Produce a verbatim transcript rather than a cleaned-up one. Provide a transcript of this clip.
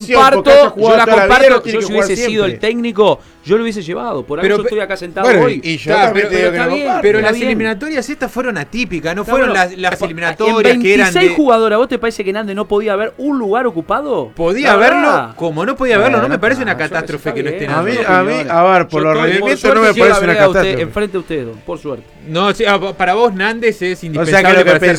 comparto, yo la comparto, yo si hubiese sido el técnico, yo lo hubiese llevado, por pero, eso estoy acá sentado bueno, hoy. Y yo está, pero, pero, no bien, pero las bien. eliminatorias estas fueron atípicas, no está fueron bueno. las, las eliminatorias en que eran veintiséis jugadores, ¿a vos te parece que en Andes no podía haber un lugar ocupado? Podía haberlo, como no podía haberlo, no me parece una catástrofe que no estén a mí, a mí, a ver, por los rendimientos no me parece una catástrofe. Enfrente a ustedes, por suerte. No, para vos Nández es indispensable. O sea, que lo que